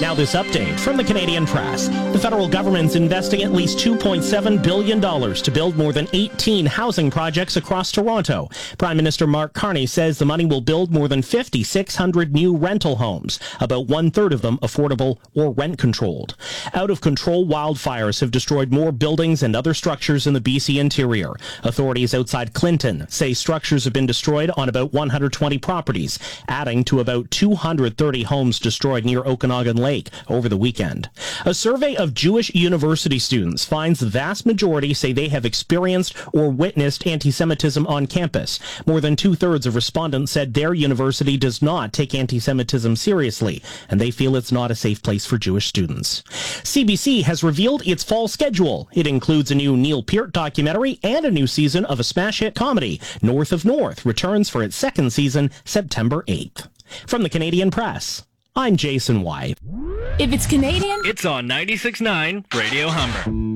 Now this update from the Canadian Press. The federal government's investing at least $2.7 billion to build more than 18 housing projects across Toronto. Prime Minister Mark Carney says the money will build more than 5,600 new rental homes, about one-third of them affordable or rent-controlled. Out-of-control wildfires have destroyed more buildings and other structures in the BC interior. Authorities outside Clinton say structures have been destroyed on about 120 properties, adding to about 230 homes destroyed near Okanagan Lake over the weekend. A survey of Jewish university students finds the vast majority say they have experienced or witnessed anti-Semitism on campus. More than two-thirds of respondents said their university does not take anti-Semitism seriously, and they feel it's not a safe place for Jewish students. CBC has revealed its fall schedule. It includes a new Neil Peart documentary and a new season of a smash hit comedy. North of North returns for its second season September 8th. From the Canadian Press, I'm Jason White. If it's Canadian, it's on 96.9 Radio Humber.